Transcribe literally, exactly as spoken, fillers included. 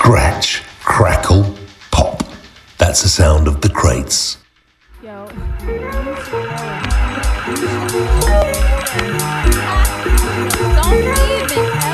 Scratch, crackle, pop. That's the sound of the crates. Yo.